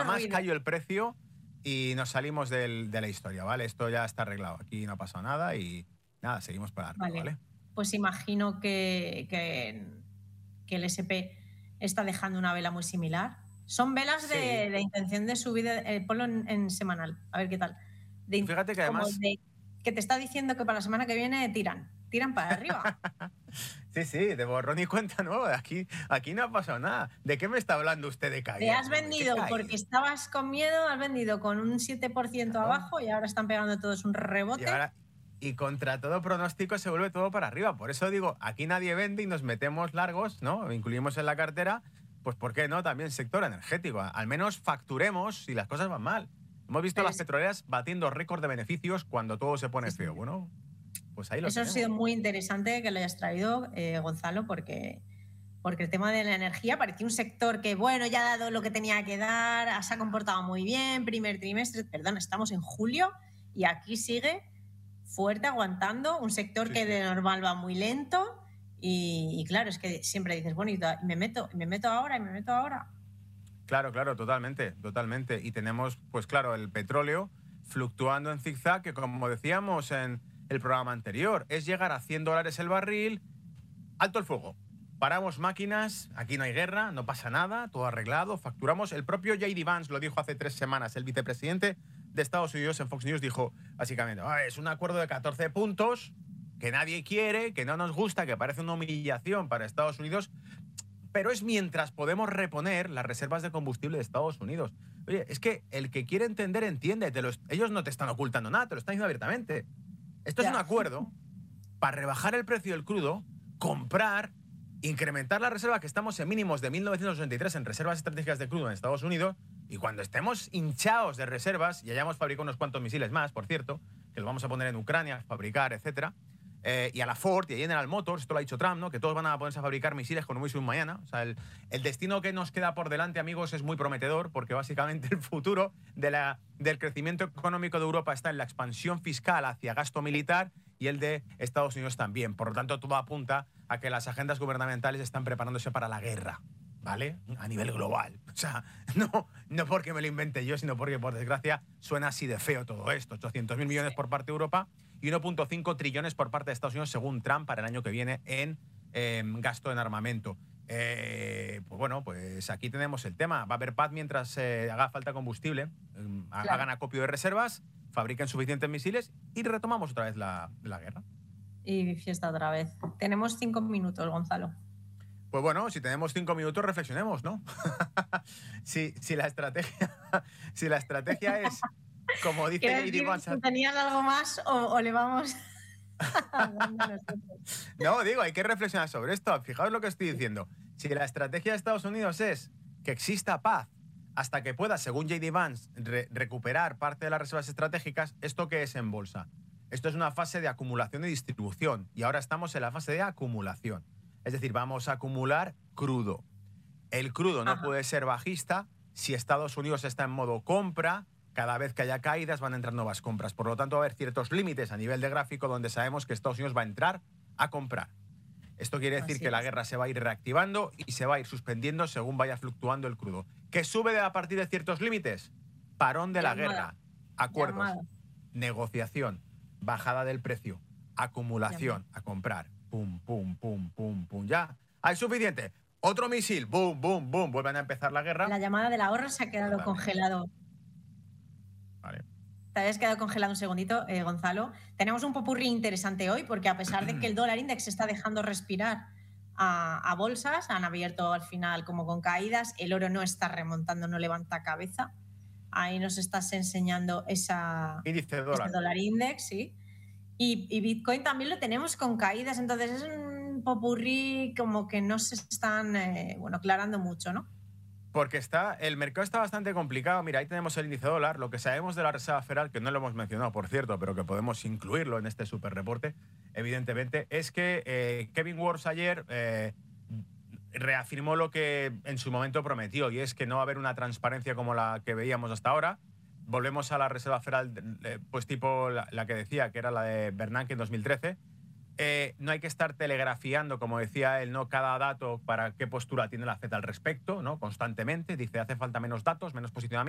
más ruido. cayó el precio y nos salimos de la historia, ¿vale? Esto ya está arreglado. Aquí no ha pasado nada y nada, seguimos para arriba, ¿vale? Pues imagino que el SP está dejando una vela muy similar. Son velas Sí. de intención de subida, ponlo en semanal, a ver qué tal. Fíjate que además... que te está diciendo que para la semana que viene tiran para arriba. Sí, de borrón y cuenta nueva. Aquí no ha pasado nada. ¿De qué me está hablando usted de caída? Te has vendido porque estabas con miedo, has vendido con un 7% abajo y ahora están pegando todos un rebote. Y contra todo pronóstico se vuelve todo para arriba. Por eso digo, aquí nadie vende y nos metemos largos, ¿no? Incluimos en la cartera, pues ¿por qué no? También sector energético. Al menos facturemos si las cosas van mal. Hemos visto las petroleras batiendo récord de beneficios cuando todo se pone feo. Bueno, pues ahí lo tenemos. Eso ha sido muy interesante que lo hayas traído, Gonzalo, porque el tema de la energía parecía un sector que, bueno, ya ha dado lo que tenía que dar, se ha comportado muy bien, primer trimestre, perdón, estamos en julio y aquí sigue fuerte, aguantando, un sector que de normal va muy lento y claro, es que siempre dices, bueno, y me meto ahora. Claro, totalmente. Y tenemos, pues claro, el petróleo fluctuando en zigzag, que como decíamos en el programa anterior, es llegar a $100 el barril, alto el fuego. Paramos máquinas, aquí no hay guerra, no pasa nada, todo arreglado, facturamos. El propio J.D. Vance lo dijo hace 3 semanas, el vicepresidente de Estados Unidos en Fox News dijo básicamente, es un acuerdo de 14 puntos que nadie quiere, que no nos gusta, que parece una humillación para Estados Unidos, pero es mientras podemos reponer las reservas de combustible de Estados Unidos. Oye, es que el que quiere entender, entiende. Ellos no te están ocultando nada, te lo están diciendo abiertamente. Esto es un acuerdo para rebajar el precio del crudo, comprar, incrementar la reserva, que estamos en mínimos de 1983 en reservas estratégicas de crudo en Estados Unidos, y cuando estemos hinchados de reservas y hayamos fabricado unos cuantos misiles más, por cierto, que los vamos a poner en Ucrania, fabricar, etcétera, y a la Ford y a General Motors, esto lo ha dicho Trump, ¿no? Que todos van a ponerse a fabricar misiles con un mañana. O sea, el destino que nos queda por delante, amigos, es muy prometedor, porque básicamente el futuro del crecimiento económico de Europa está en la expansión fiscal hacia gasto militar y el de Estados Unidos también. Por lo tanto, todo apunta a que las agendas gubernamentales están preparándose para la guerra, ¿vale? A nivel global. O sea, no porque me lo invente yo, sino porque, por desgracia, suena así de feo todo esto. 800.000 millones por parte de Europa y 1.5 trillones por parte de Estados Unidos, según Trump, para el año que viene en gasto en armamento. Pues bueno, pues aquí tenemos el tema. Va a haber paz mientras haga falta combustible. Hagan acopio de reservas, fabriquen suficientes misiles y retomamos otra vez la guerra. Y fiesta otra vez. Tenemos 5 minutos, Gonzalo. Pues bueno, si tenemos 5 minutos, reflexionemos, ¿no? si la estrategia es, como dice J.D. Vance... ¿Tenías algo más o le vamos...? No, digo, hay que reflexionar sobre esto. Fijaos lo que estoy diciendo. Si la estrategia de Estados Unidos es que exista paz hasta que pueda, según J.D. Vance, recuperar parte de las reservas estratégicas, ¿esto qué es en bolsa? Esto es una fase de acumulación y distribución. Y ahora estamos en la fase de acumulación. Es decir, vamos a acumular crudo. El crudo no puede ser bajista. Si Estados Unidos está en modo compra, cada vez que haya caídas van a entrar nuevas compras. Por lo tanto, va a haber ciertos límites a nivel de gráfico donde sabemos que Estados Unidos va a entrar a comprar. Esto quiere decir que la guerra se va a ir reactivando y se va a ir suspendiendo según vaya fluctuando el crudo. ¿Qué sube a partir de ciertos límites? Parón de la guerra, acuerdos, negociación, bajada del precio, acumulación, a comprar. Pum, pum, pum, pum, pum. Ya, hay suficiente. Otro misil, boom, boom, boom. Vuelven a empezar la guerra. La llamada del ahorro se ha quedado congelado. Vale. Te habías quedado congelado un segundito, Gonzalo. Tenemos un popurrí interesante hoy porque a pesar de que el dólar index está dejando respirar a bolsas, han abierto al final como con caídas, el oro no está remontando, no levanta cabeza. Ahí nos estás enseñando índice ese dólar index, sí. Y Bitcoin también lo tenemos con caídas, entonces es un popurrí como que no se están aclarando mucho, ¿no? Porque el mercado está bastante complicado. Mira, ahí tenemos el índice dólar. Lo que sabemos de la Reserva Federal, que no lo hemos mencionado, por cierto, pero que podemos incluirlo en este super reporte, evidentemente, es que Kevin Warsh ayer reafirmó lo que en su momento prometió, y es que no va a haber una transparencia como la que veíamos hasta ahora. Volvemos a la Reserva Federal, pues tipo la que decía, que era la de Bernanke en 2013. No hay que estar telegrafiando, como decía él, ¿no?, cada dato para qué postura tiene la FED al respecto, ¿no?, constantemente. Dice, hace falta menos datos, menos posicionamiento.